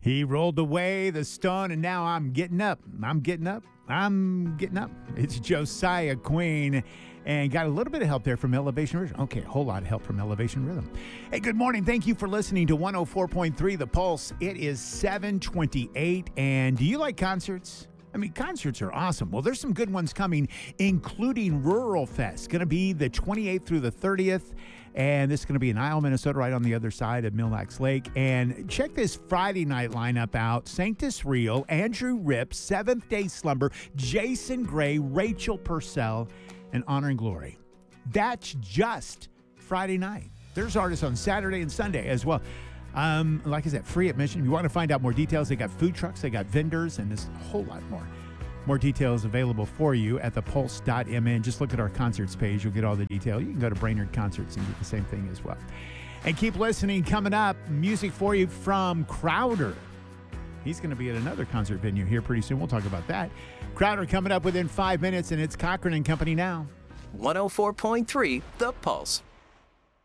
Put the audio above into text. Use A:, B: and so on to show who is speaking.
A: He rolled away the stone, and now I'm getting up. I'm getting up. I'm getting up. It's Josiah Queen, and got a little bit of help there from Elevation Rhythm. Okay, a whole lot of help from Elevation Rhythm. Hey, good morning. Thank you for listening to 104.3 The Pulse. It is 7:28, and do you like concerts? I mean, concerts are awesome. Well, there's some good ones coming, including Rural Fest. Going to be the 28th through the 30th. And this is going to be in Isle, Minnesota, right on the other side of Mille Lacs Lake. And check this Friday night lineup out. Sanctus Real, Andrew Ripp, Seventh Day Slumber, Jason Gray, Rachel Purcell, and Honor and Glory. That's just Friday night. There's artists on Saturday and Sunday as well. Like I said, free admission. If you want to find out more details, they got food trucks, they got vendors, and there's a whole lot more. More details available for you at thepulse.mn. Just look at our concerts page. You'll get all the detail. You can go to Brainerd Concerts and get the same thing as well. And keep listening. Coming up, music for you from Crowder. He's going to be at another concert venue here pretty soon. We'll talk about that. Crowder coming up within 5 minutes, and it's Cochran and Company now.
B: 104.3 The Pulse.